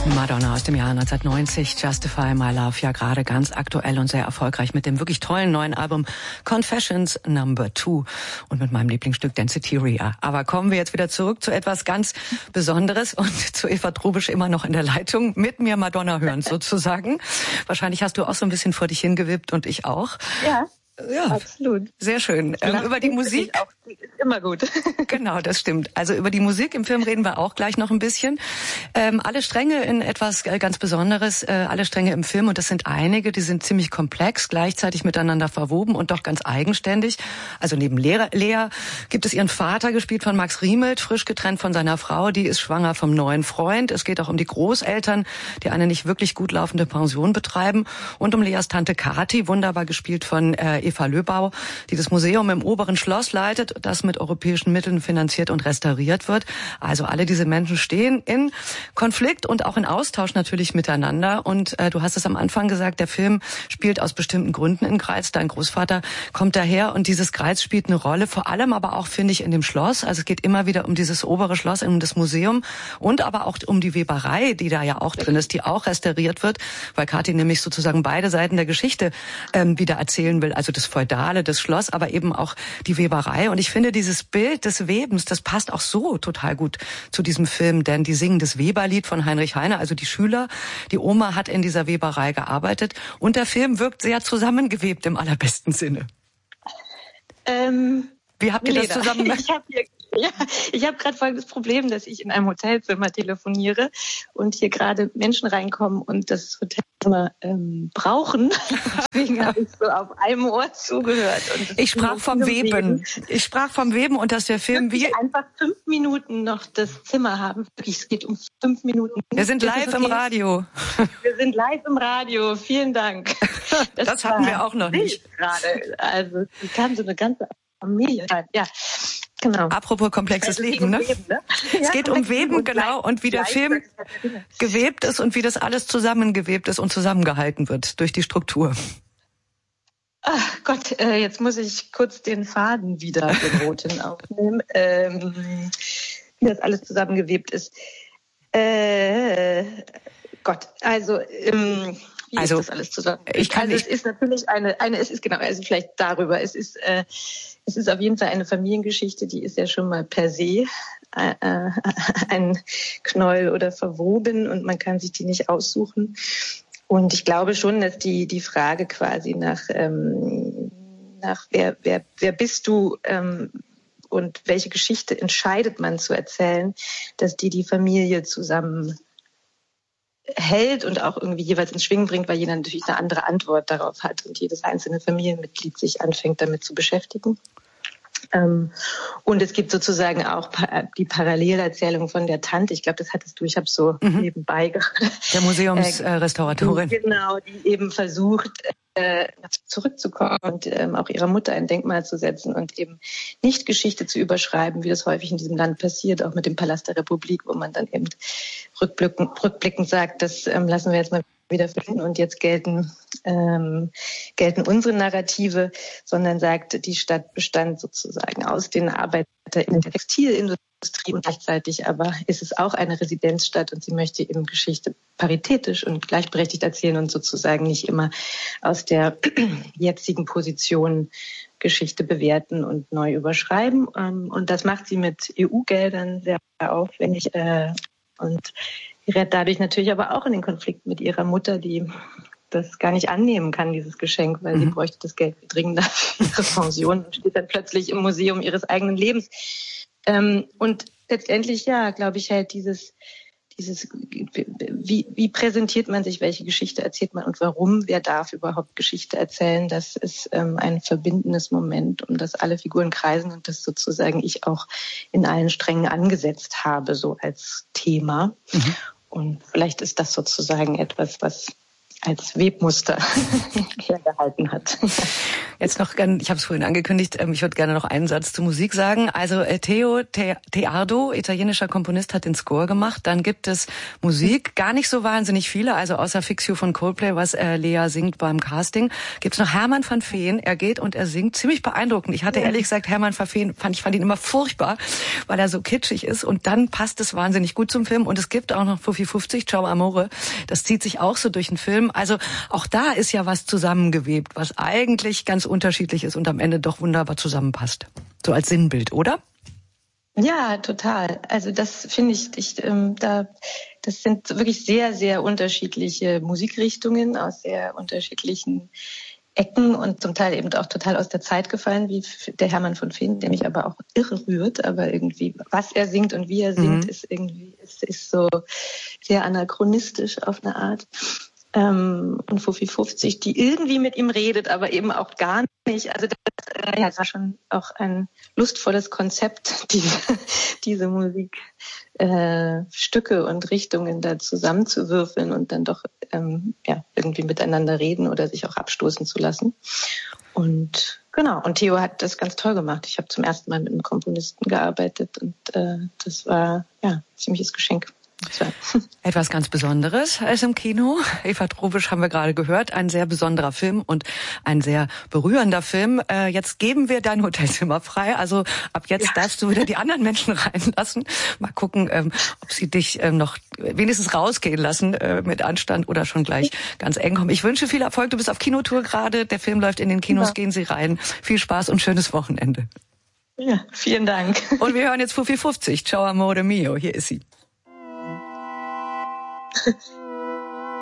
Madonna aus dem Jahr 1990, Justify My Love, ja gerade ganz aktuell und sehr erfolgreich mit dem wirklich tollen neuen Album Confessions No. 2 und mit meinem Lieblingsstück Danceteria. Aber kommen wir jetzt wieder zurück zu etwas ganz Besonderes und zu Eva Trobisch immer noch in der Leitung, mit mir Madonna hören sozusagen. Wahrscheinlich hast du auch so ein bisschen vor dich hingewippt und ich auch. Ja, absolut. Sehr schön. Über die Musik auch, ist immer gut. Genau, das stimmt. Also über die Musik im Film reden wir auch gleich noch ein bisschen. Alle Stränge in etwas ganz Besonderes, alle Stränge im Film, und das sind einige, die sind ziemlich komplex, gleichzeitig miteinander verwoben und doch ganz eigenständig. Also neben Lea gibt es ihren Vater, gespielt von Max Riemelt, frisch getrennt von seiner Frau, die ist schwanger vom neuen Freund. Es geht auch um die Großeltern, die eine nicht wirklich gut laufende Pension betreiben, und um Leas Tante Kathi, wunderbar gespielt von Eva Löbau, die das Museum im Oberen Schloss leitet, das mit europäischen Mitteln finanziert und restauriert wird. Also alle diese Menschen stehen in Konflikt und auch in Austausch natürlich miteinander. Und du hast es am Anfang gesagt, der Film spielt aus bestimmten Gründen in Greiz. Dein Großvater kommt daher und dieses Greiz spielt eine Rolle, vor allem aber auch, finde ich, in dem Schloss. Also es geht immer wieder um dieses obere Schloss, um das Museum und aber auch um die Weberei, die da ja auch drin ist, die auch restauriert wird, weil Kathi nämlich sozusagen beide Seiten der Geschichte wieder erzählen will. Also das Feudale, das Schloss, aber eben auch die Weberei. Und ich finde, dieses Bild des Webens, das passt auch so total gut zu diesem Film, denn die singen das Weberlied von Heinrich Heine, also die Schüler. Die Oma hat in dieser Weberei gearbeitet und der Film wirkt sehr zusammengewebt im allerbesten Sinne. Wie habt ihr das zusammen gemacht? Ich habe gerade folgendes Problem, dass ich in einem Hotelzimmer telefoniere und hier gerade Menschen reinkommen und das Hotelzimmer brauchen. Deswegen habe ich so auf einem Ohr zugehört. Und ich sprach vom Weben. Ich sprach vom Weben und dass der Film wie einfach 5 Minuten noch das Zimmer haben. Wirklich, es geht um 5 Minuten. Wir sind live im Radio. Wir sind live im Radio. Vielen Dank. Das hatten wir auch noch nicht. Gerade. Also es kam so eine ganze Familie. Ja. Genau. Apropos komplexes Leben, ne? Es geht um Weben, genau, und wie der Film gewebt ist und wie das alles zusammengewebt ist und zusammengehalten wird durch die Struktur. Ach Gott, jetzt muss ich kurz den Faden wieder, den roten, aufnehmen, wie das alles zusammengewebt ist. Gott, also wie ist das alles zusammen? Es ist natürlich es ist genau, also vielleicht darüber. Es ist auf jeden Fall eine Familiengeschichte, die ist ja schon mal per se ein Knäuel oder verwoben und man kann sich die nicht aussuchen. Und ich glaube schon, dass die Frage quasi nach wer bist du und welche Geschichte entscheidet man zu erzählen, dass die Familie zusammen hält und auch irgendwie jeweils ins Schwingen bringt, weil jeder natürlich eine andere Antwort darauf hat und jedes einzelne Familienmitglied sich anfängt, damit zu beschäftigen. Und es gibt sozusagen auch die Parallelerzählung von der Tante. Ich glaube, das hattest du, ich habe so nebenbei gehört. Der Museumsrestauratorin. Genau, die eben versucht, zurückzukommen und auch ihrer Mutter ein Denkmal zu setzen und eben nicht Geschichte zu überschreiben, wie das häufig in diesem Land passiert, auch mit dem Palast der Republik, wo man dann eben rückblickend sagt, das lassen wir jetzt mal wieder finden und jetzt gelten unsere Narrative, sondern sagt, die Stadt bestand sozusagen aus den ArbeiterInnen der Textilindustrie und gleichzeitig aber ist es auch eine Residenzstadt und sie möchte eben Geschichte paritätisch und gleichberechtigt erzählen und sozusagen nicht immer aus der jetzigen Position Geschichte bewerten und neu überschreiben. Und das macht sie mit EU-Geldern sehr aufwendig und gerät dadurch natürlich aber auch in den Konflikt mit ihrer Mutter, die das gar nicht annehmen kann, dieses Geschenk, weil sie bräuchte das Geld dringender für ihre Pension und steht dann plötzlich im Museum ihres eigenen Lebens. Und letztendlich, ja, glaube ich, halt wie präsentiert man sich, welche Geschichte erzählt man und warum, wer darf überhaupt Geschichte erzählen, das ist ein verbindendes Moment, um das alle Figuren kreisen und das sozusagen ich auch in allen Strängen angesetzt habe, so als Thema. Und vielleicht ist das sozusagen etwas, was als Webmuster hergehalten hat. Jetzt noch, ich habe es vorhin angekündigt, ich würde gerne noch einen Satz zur Musik sagen. Also Teo Teardo, italienischer Komponist, hat den Score gemacht. Dann gibt es Musik, gar nicht so wahnsinnig viele, also außer Fix You von Coldplay, was Lea singt beim Casting, gibt's noch Hermann van Veen. Er geht und er singt, ziemlich beeindruckend. Ich hatte ehrlich gesagt Hermann van Veen, fand ihn immer furchtbar, weil er so kitschig ist. Und dann passt es wahnsinnig gut zum Film. Und es gibt auch noch Fuffi 50, Ciao Amore. Das zieht sich auch so durch den Film. Also auch da ist ja was zusammengewebt, was eigentlich ganz unterschiedlich ist und am Ende doch wunderbar zusammenpasst. So als Sinnbild, oder? Ja, total. Also das finde ich, das sind wirklich sehr, sehr unterschiedliche Musikrichtungen aus sehr unterschiedlichen Ecken und zum Teil eben auch total aus der Zeit gefallen, wie der Hermann von Veen, der mich aber auch irre rührt, aber irgendwie, was er singt und wie er singt, ist irgendwie, ist so sehr anachronistisch auf eine Art. Und Fuffi 50, die irgendwie mit ihm redet, aber eben auch gar nicht. Also das war schon auch ein lustvolles Konzept, diese Musikstücke und Richtungen da zusammenzuwürfeln und dann doch irgendwie miteinander reden oder sich auch abstoßen zu lassen. Und genau, und Theo hat das ganz toll gemacht. Ich habe zum ersten Mal mit einem Komponisten gearbeitet und das war ziemliches Geschenk. Etwas ganz Besonderes als im Kino. Eva Trobisch haben wir gerade gehört. Ein sehr besonderer Film und ein sehr berührender Film. Jetzt geben wir dein Hotelzimmer frei. Also ab jetzt darfst du wieder die anderen Menschen reinlassen. Mal gucken, ob sie dich noch wenigstens rausgehen lassen mit Anstand oder schon gleich ganz eng kommen. Ich wünsche viel Erfolg. Du bist auf Kinotour gerade. Der Film läuft in den Kinos. Gehen Sie rein. Viel Spaß und schönes Wochenende. Ja, vielen Dank. Und wir hören jetzt Fuffi 50. Ciao Amore mio. Hier ist sie.